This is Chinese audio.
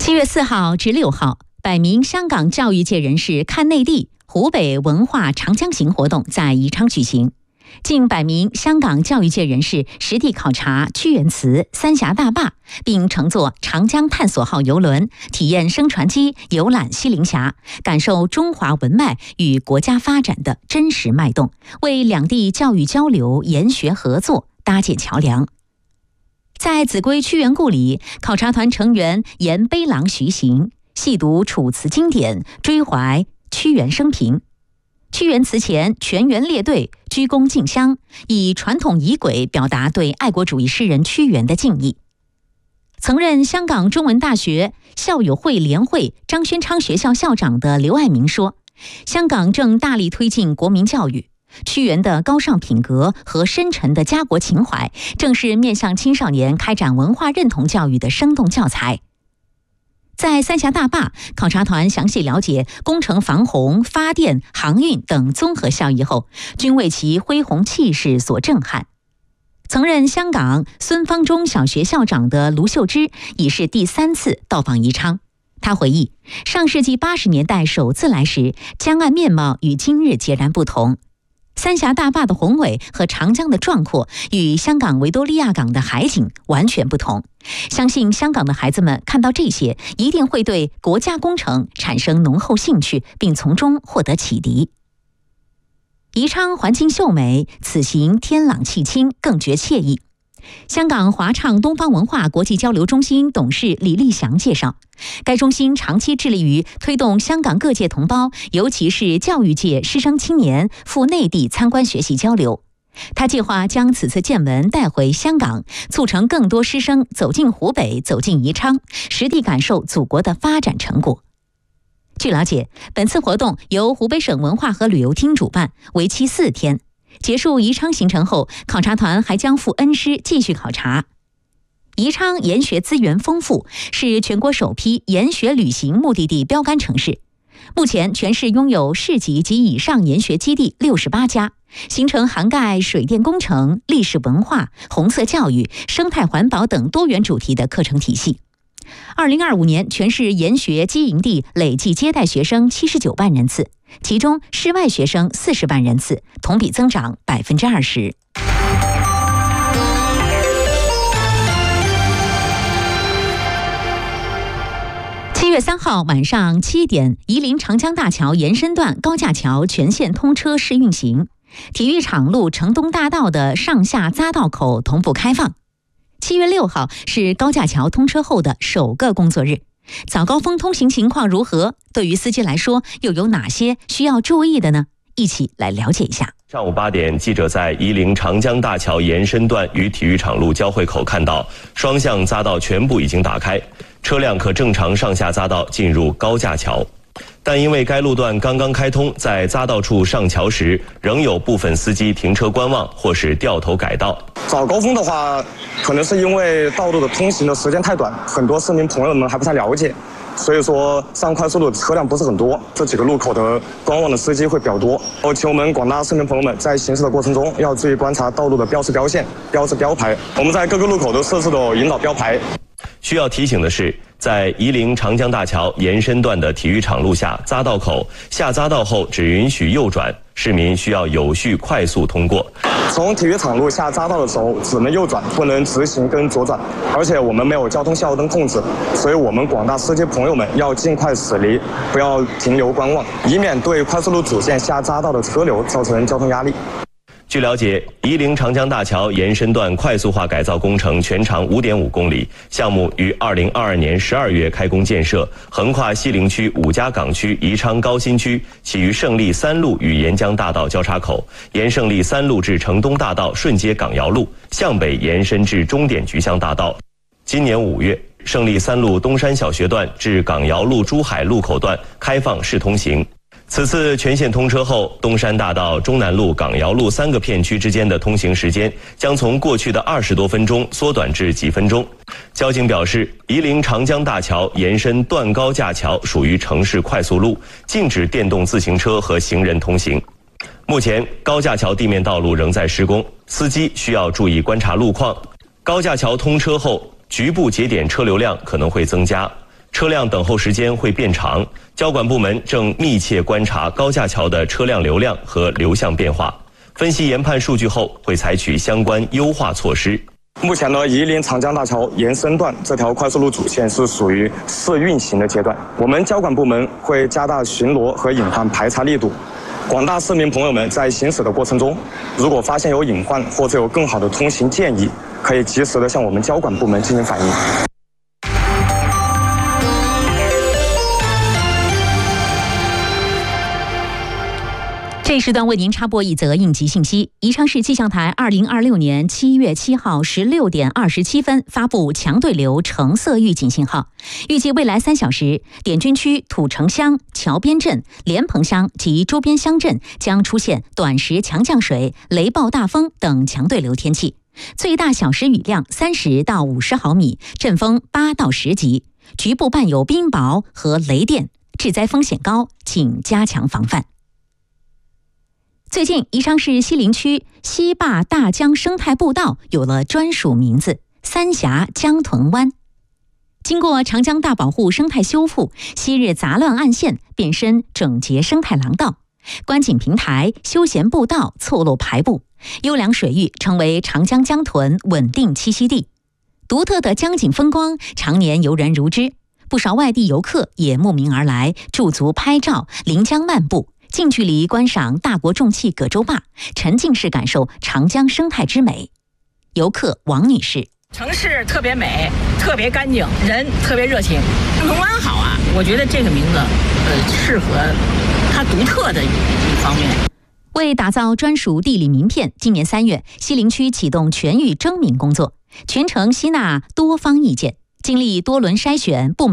7月4号至6号，100名香港教育界人士看内地湖北文化长江行活动在宜昌举行。近100名香港教育界人士实地考察屈原祠、三峡大坝，并乘坐长江探索号邮轮，体验升船机，游览西陵峡，感受中华文脉与国家发展的真实脉动，为两地教育交流、研学合作搭建桥梁。在秭归屈原故里，考察团成员沿碑廊徐行，细读楚辞经典，追怀屈原生平。屈原祠前全员列队，鞠躬敬香，以传统仪轨表达对爱国主义诗人屈原的敬意。曾任香港中文大学校友会联会张宣昌学校校长的刘爱民说，香港正大力推进国民教育，屈原的高尚品格和深沉的家国情怀，正是面向青少年开展文化认同教育的生动教材。在三峡大坝，考察团详细了解工程防洪、发电、航运等综合效益后，均为其恢宏气势所震撼。曾任香港孙方中小学校长的卢秀芝已是第3次到访宜昌。他回忆，上世纪80年代首次来时，江岸面貌与今日截然不同。三峡大坝的宏伟和长江的壮阔与香港维多利亚港的海景完全不同。相信香港的孩子们看到这些，一定会对国家工程产生浓厚兴趣，并从中获得启迪。宜昌环境秀美，此行天朗气清，更觉惬意。香港华畅东方文化国际交流中心董事李立祥介绍，该中心长期致力于推动香港各界同胞，尤其是教育界师生青年赴内地参观学习交流。他计划将此次见闻带回香港，促成更多师生走进湖北，走进宜昌，实地感受祖国的发展成果。据了解，本次活动由湖北省文化和旅游厅主办，为期4天。结束宜昌行程后，考察团还将赴恩施继续考察。宜昌研学资源丰富，是全国首批研学旅行目的地标杆城市。目前全市拥有市级及以上研学基地68家，形成涵盖水电工程、历史文化、红色教育、生态环保等多元主题的课程体系。2025年全市研学基营地累计接待学生79万人次，其中室外学生40万人次，同比增长20%。7月3号晚上7点，宜林长江大桥延伸段高架桥全线通车试运行，体育场路城东大道的上下匝道口同步开放。7月6号是高架桥通车后的首个工作日，早高峰通行情况如何？对于司机来说，又有哪些需要注意的呢？一起来了解一下。 上午8点，记者在宜林长江大桥延伸段与体育场路交汇口看到，双向匝道全部已经打开，车辆可正常上下匝道进入高架桥。但因为该路段刚刚开通，在匝道处上桥时，仍有部分司机停车观望或是掉头改道。 早高峰的话，可能是因为道路的通行的时间太短，很多市民朋友们还不太了解，所以说上快速路的车辆不是很多，这几个路口的观望的司机会比较多。我请我们广大市民朋友们在行驶的过程中要注意观察道路的标识标线、标志标牌，我们在各个路口都设置了引导标牌。 需要提醒的是，在宜林长江大桥延伸段的体育场路下匝道口，下匝道后只允许右转，市民需要有序快速通过。 从体育场路下匝道的时候，只能右转，不能直行跟左转，而且我们没有交通信号灯控制，所以我们广大司机朋友们要尽快驶离，不要停留观望，以免对快速路主线下匝道的车流造成交通压力。 据了解，宜林长江大桥延伸段快速化改造工程全长5.5公里，项目于2022年12月开工建设，横跨西陵区五家港区、宜昌高新区，起于胜利3路与沿江大道交叉口，沿胜利3路至城东大道顺接港窑路，向北延伸至终点菊香大道。今年5月，胜利3路东山小学段至港窑路珠海路口段开放试通行。此次全线通车后，东山大道、中南路、港窑路3个片区之间的通行时间将从过去的20多分钟缩短至几分钟。交警表示，宜林长江大桥延伸段高架桥属于城市快速路，禁止电动自行车和行人通行。目前，高架桥地面道路仍在施工，司机需要注意观察路况。高架桥通车后，局部节点车流量可能会增加。 车辆等候时间会变长。交管部门正密切观察高架桥的车辆流量和流向变化，分析研判数据后会采取相关优化措施。 目前呢，夷陵长江大桥延伸段这条快速路主线是属于试运行的阶段，我们交管部门会加大巡逻和隐患排查力度。广大市民朋友们在行驶的过程中，如果发现有隐患或者有更好的通行建议，可以及时的向我们交管部门进行反映。 这一时段为您插播一则应急信息：宜昌市气象台2026年7月7号16点27分发布强对流橙色预警信号，预计未来3小时，滇军区土城乡、桥边镇、莲蓬乡及周边乡镇将出现短时强降水、雷暴大风等强对流天气，最大小时雨量30到50毫米，阵风8到10级，局部伴有冰雹和雷电，致灾风险高，请加强防范。最近，宜昌市西陵区西坝大江生态步道有了专属名字——三峡江豚湾。经过长江大保护生态修复，昔日杂乱岸线变身整洁生态廊道，观景平台、休闲步道错落排布，优良水域成为长江江豚稳定栖息地。独特的江景风光常年游人如织，不少外地游客也慕名而来，驻足拍照、临江漫步，近距离观赏大国重器葛洲坝，沉浸式感受长江生态之美。游客王女士： 城市特别美，特别干净，人特别热情。龙湾好啊，我觉得这个名字适合它独特的一方面。 为打造专属地理名片，今年3月，西陵区启动全域征名工作，全程吸纳多方意见，经历多轮筛选，部门